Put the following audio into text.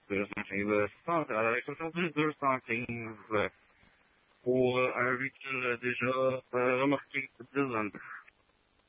215, à la récréation de 215. Pour un véhicule déjà remarqué 2 ans.